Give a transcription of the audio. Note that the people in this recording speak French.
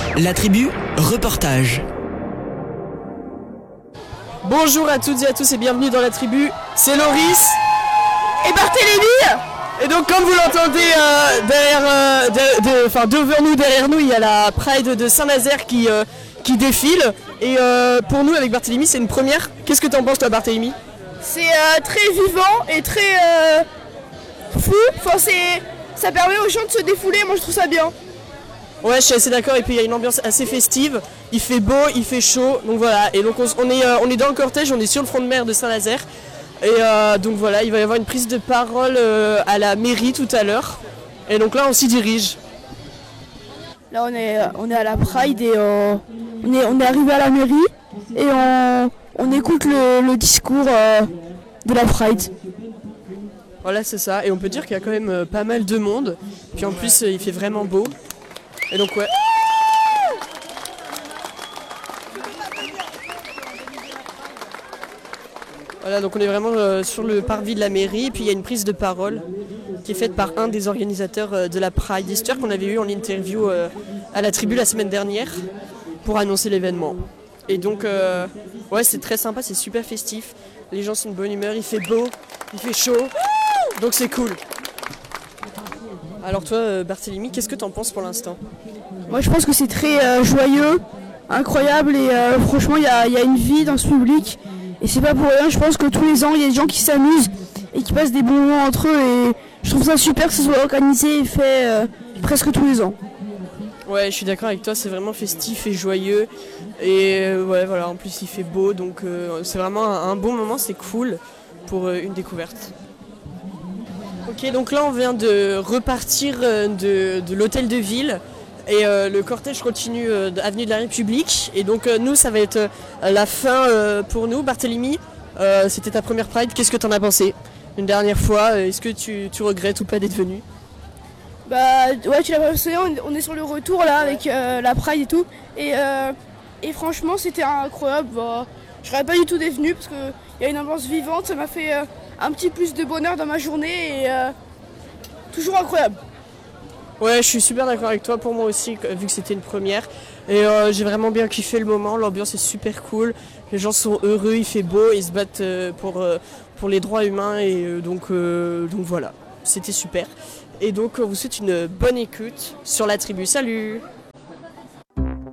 La tribu, reportage. Bonjour à toutes et à tous et bienvenue dans la tribu, c'est Loris et Barthélémy. Et donc comme vous l'entendez derrière nous, il y a la Pride de Saint-Nazaire qui défile. Et pour nous avec Barthélémy c'est une première. Qu'est-ce que t'en penses toi Barthélémy? C'est très vivant et très fou, enfin, ça permet aux gens de se défouler, moi je trouve ça bien. Ouais, je suis assez d'accord, et puis il y a une ambiance assez festive, il fait beau, il fait chaud, donc voilà, et donc on est dans le cortège, on est sur le front de mer de Saint-Nazaire, et donc voilà, il va y avoir une prise de parole à la mairie tout à l'heure, et donc là on s'y dirige. Là on est à la Pride et on est arrivé à la mairie et on écoute le discours de la Pride. Voilà, c'est ça, et on peut dire qu'il y a quand même pas mal de monde, puis en plus il fait vraiment beau. Et donc ouais. Voilà, donc on est vraiment sur le parvis de la mairie, et puis il y a une prise de parole qui est faite par un des organisateurs de la Pride Easter qu'on avait eu en interview à la tribu la semaine dernière pour annoncer l'événement. Et donc ouais, c'est très sympa, c'est super festif, les gens sont de bonne humeur, il fait beau, il fait chaud, donc c'est cool. Alors toi Barthélémy, qu'est-ce que t'en penses pour l'instant? Moi je pense que c'est très joyeux, incroyable et franchement il y a une vie dans ce public et c'est pas pour rien, je pense que tous les ans il y a des gens qui s'amusent et qui passent des bons moments entre eux et je trouve ça super que ce soit organisé et fait presque tous les ans. Ouais, je suis d'accord avec toi, c'est vraiment festif et joyeux et ouais voilà, en plus il fait beau donc c'est vraiment un bon moment, c'est cool pour une découverte. Ok, donc là on vient de repartir de l'hôtel de ville et le cortège continue avenue de la République et donc nous ça va être la fin pour nous. Barthélémy, c'était ta première Pride, qu'est-ce que t'en as pensé une dernière fois? Est-ce que tu regrettes ou pas d'être venu? Bah ouais, tu l'as pas mentionné, on est sur le retour là avec la Pride et tout et franchement c'était incroyable. Bah, je serais pas du tout d'être venu parce qu'il y a une ambiance vivante, ça m'a fait un petit plus de bonheur dans ma journée et toujours incroyable. Ouais, je suis super d'accord avec toi, pour moi aussi, vu que c'était une première. Et j'ai vraiment bien kiffé le moment, l'ambiance est super cool, les gens sont heureux, il fait beau, ils se battent pour les droits humains et donc voilà, c'était super. Et donc on vous souhaite une bonne écoute sur la tribu, salut!